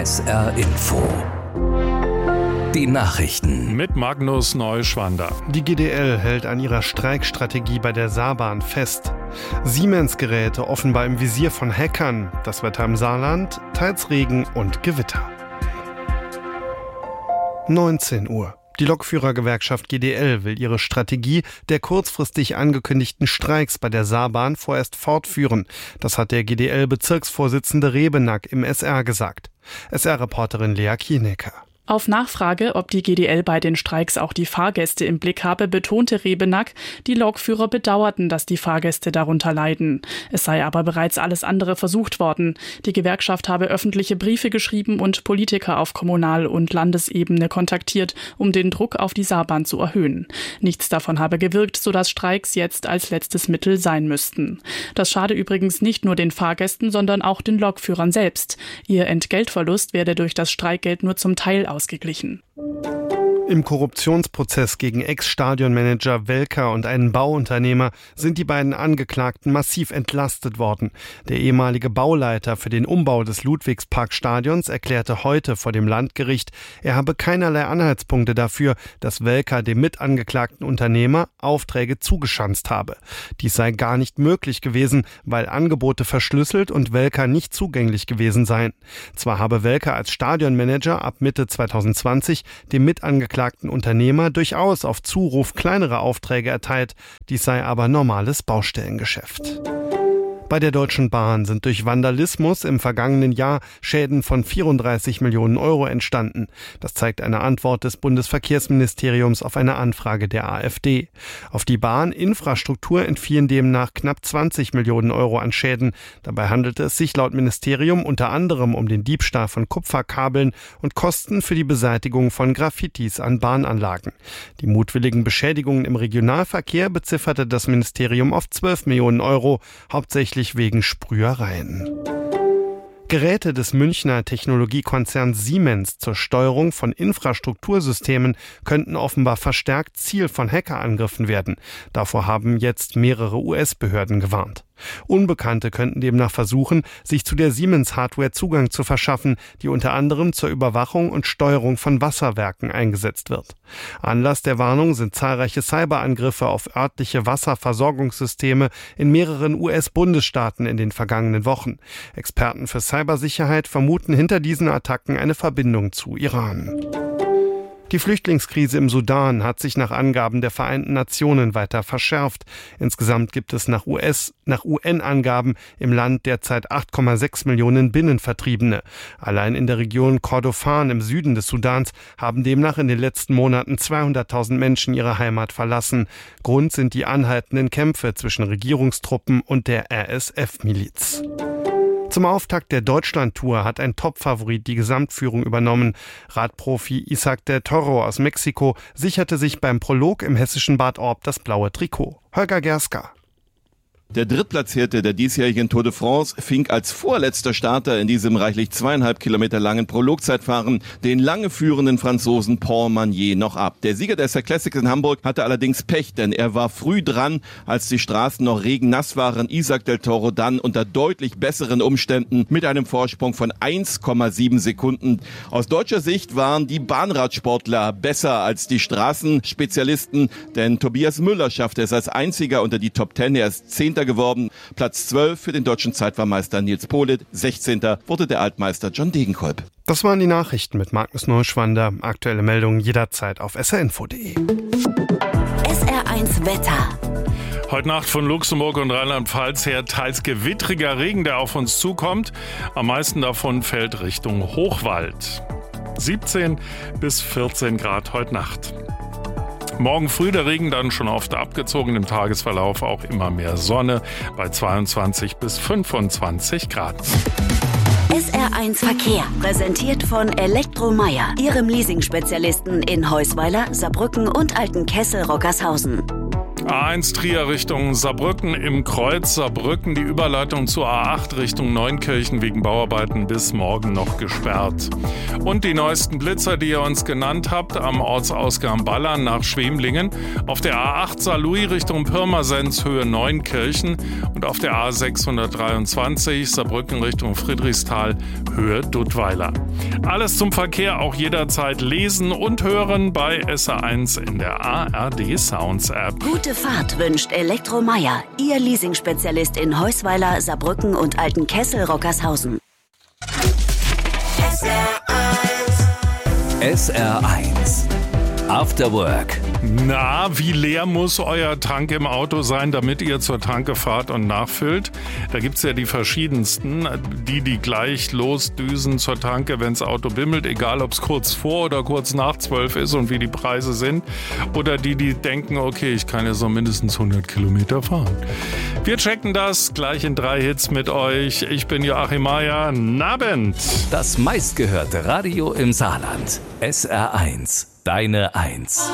SR Info. Die Nachrichten mit Magnus Neuschwander. Die GDL hält an ihrer Streikstrategie bei der Saarbahn fest. Siemens-Geräte offenbar im Visier von Hackern. Das Wetter im Saarland, teils Regen und Gewitter. 19 Uhr. Die Lokführergewerkschaft GDL will ihre Strategie der kurzfristig angekündigten Streiks bei der Saarbahn vorerst fortführen. Das hat der GDL-Bezirksvorsitzende Rebenack im SR gesagt. SR-Reporterin Lea Kienecker. Auf Nachfrage, ob die GDL bei den Streiks auch die Fahrgäste im Blick habe, betonte Rebenack, die Lokführer bedauerten, dass die Fahrgäste darunter leiden. Es sei aber bereits alles andere versucht worden. Die Gewerkschaft habe öffentliche Briefe geschrieben und Politiker auf Kommunal- und Landesebene kontaktiert, um den Druck auf die Saarbahn zu erhöhen. Nichts davon habe gewirkt, sodass Streiks jetzt als letztes Mittel sein müssten. Das schade übrigens nicht nur den Fahrgästen, sondern auch den Lokführern selbst. Ihr Entgeltverlust werde durch das Streikgeld nur zum Teil ausgeglichen. Im Korruptionsprozess gegen Ex-Stadionmanager Welker und einen Bauunternehmer sind die beiden Angeklagten massiv entlastet worden. Der ehemalige Bauleiter für den Umbau des Ludwigsparkstadions erklärte heute vor dem Landgericht, er habe keinerlei Anhaltspunkte dafür, dass Welker dem mitangeklagten Unternehmer Aufträge zugeschanzt habe. Dies sei gar nicht möglich gewesen, weil Angebote verschlüsselt und Welker nicht zugänglich gewesen seien. Zwar habe Welker als Stadionmanager ab Mitte 2020 dem mitangeklagten Unternehmer durchaus auf Zuruf kleinere Aufträge erteilt, dies sei aber normales Baustellengeschäft. Bei der Deutschen Bahn sind durch Vandalismus im vergangenen Jahr Schäden von 34 Millionen Euro entstanden. Das zeigt eine Antwort des Bundesverkehrsministeriums auf eine Anfrage der AfD. Auf die Bahninfrastruktur entfielen demnach knapp 20 Millionen Euro an Schäden. Dabei handelte es sich laut Ministerium unter anderem um den Diebstahl von Kupferkabeln und Kosten für die Beseitigung von Graffitis an Bahnanlagen. Die mutwilligen Beschädigungen im Regionalverkehr bezifferte das Ministerium auf 12 Millionen Euro, hauptsächlich wegen Sprühereien. Geräte des Münchner Technologiekonzerns Siemens zur Steuerung von Infrastruktursystemen könnten offenbar verstärkt Ziel von Hackerangriffen werden. Davor haben jetzt mehrere US-Behörden gewarnt. Unbekannte könnten demnach versuchen, sich zu der Siemens-Hardware Zugang zu verschaffen, die unter anderem zur Überwachung und Steuerung von Wasserwerken eingesetzt wird. Anlass der Warnung sind zahlreiche Cyberangriffe auf örtliche Wasserversorgungssysteme in mehreren US-Bundesstaaten in den vergangenen Wochen. Experten für Cybersicherheit vermuten hinter diesen Attacken eine Verbindung zu Iran. Die Flüchtlingskrise im Sudan hat sich nach Angaben der Vereinten Nationen weiter verschärft. Insgesamt gibt es nach UN-Angaben im Land derzeit 8,6 Millionen Binnenvertriebene. Allein in der Region Kordofan im Süden des Sudans haben demnach in den letzten Monaten 200.000 Menschen ihre Heimat verlassen. Grund sind die anhaltenden Kämpfe zwischen Regierungstruppen und der RSF-Miliz. Zum Auftakt der Deutschlandtour hat ein Top-Favorit die Gesamtführung übernommen. Radprofi Isaac del Toro aus Mexiko sicherte sich beim Prolog im hessischen Bad Orb das blaue Trikot. Holger Gerska. Der Drittplatzierte der diesjährigen Tour de France fing als vorletzter Starter in diesem reichlich 2,5 Kilometer langen Prologzeitfahren den lange führenden Franzosen Paul Magnier noch ab. Der Sieger der SR Classics in Hamburg hatte allerdings Pech, denn er war früh dran, als die Straßen noch regennass waren. Isaac del Toro dann unter deutlich besseren Umständen mit einem Vorsprung von 1,7 Sekunden. Aus deutscher Sicht waren die Bahnradsportler besser als die Straßenspezialisten, denn Tobias Müller schaffte es als einziger unter die Top 10. Er ist 10. geworden. Platz 12 für den deutschen Zeitfahrmeister Nils Politt. 16. wurde der Altmeister John Degenkolb. Das waren die Nachrichten mit Magnus Neuschwander. Aktuelle Meldungen jederzeit auf srinfo.de. SR1 Wetter. Heute Nacht von Luxemburg und Rheinland-Pfalz her teils gewittriger Regen, der auf uns zukommt. Am meisten davon fällt Richtung Hochwald. 17 bis 14 Grad heute Nacht. Morgen früh der Regen dann schon oft abgezogen, im Tagesverlauf auch immer mehr Sonne bei 22 bis 25 Grad. SR1 Verkehr, präsentiert von Elektromeyer, Ihrem Leasing-Spezialisten in Heusweiler, Saarbrücken und Altenkessel-Rockershausen. A1 Trier Richtung Saarbrücken im Kreuz Saarbrücken. Die Überleitung zur A8 Richtung Neunkirchen wegen Bauarbeiten bis morgen noch gesperrt. Und die neuesten Blitzer, die ihr uns genannt habt, am Ortsausgang Ballern nach Schwemlingen. Auf der A8 Saarlouis Richtung Pirmasens Höhe Neunkirchen und auf der A623 Saarbrücken Richtung Friedrichsthal Höhe Duttweiler. Alles zum Verkehr auch jederzeit lesen und hören bei SR1 in der ARD Sounds App. Gute Fahrt wünscht Elektromeier, Ihr Leasing-Spezialist in Heusweiler, Saarbrücken und Altenkessel-Rockershausen. SR1 After Work. Na, wie leer muss euer Tank im Auto sein, damit ihr zur Tanke fahrt und nachfüllt? Da gibt's ja die verschiedensten, die gleich losdüsen zur Tanke, wenn's Auto bimmelt, egal ob's kurz vor oder kurz nach 12 ist und wie die Preise sind. Oder die denken, okay, ich kann ja so mindestens 100 Kilometer fahren. Wir checken das gleich in 3 Hits mit euch. Ich bin Joachim Meier. Nabend. Das meistgehörte Radio im Saarland. SR1, deine 1.